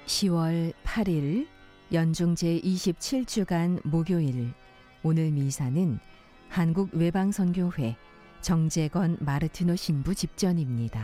10월 8일 연중 제27주간 목요일. 오늘 미사는 한국외방선교회 정재건 마르티노 신부 집전입니다.